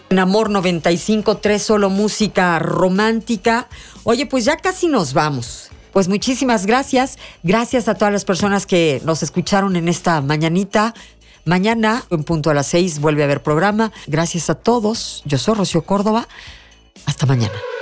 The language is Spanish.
En Amor 95.3, solo música romántica. Oye, pues ya casi nos vamos. Pues muchísimas gracias. Gracias a todas las personas que nos escucharon en esta mañanita. Mañana, en punto a las 6, vuelve a haber programa. Gracias a todos. Yo soy Rocío Córdoba. Hasta mañana.